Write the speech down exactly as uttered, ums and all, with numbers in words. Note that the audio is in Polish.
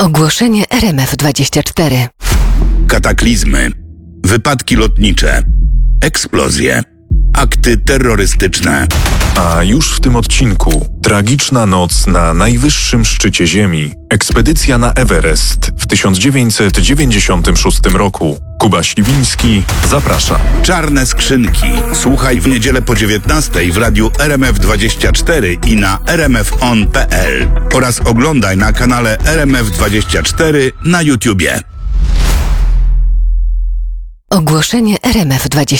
Ogłoszenie R M F dwadzieścia cztery. Kataklizmy, wypadki lotnicze, eksplozje, akty terrorystyczne. A już w tym odcinku tragiczna noc na najwyższym szczycie Ziemi. Ekspedycja na Everest w tysiąc dziewięćset dziewięćdziesiątym szóstym roku. Kuba Śliwiński zaprasza. Czarne skrzynki. Słuchaj w niedzielę po dziewiętnastej w radiu R M F dwadzieścia cztery i na r m f on kropka p l oraz oglądaj na kanale R M F dwadzieścia cztery na YouTubie. Ogłoszenie R M F dwadzieścia cztery.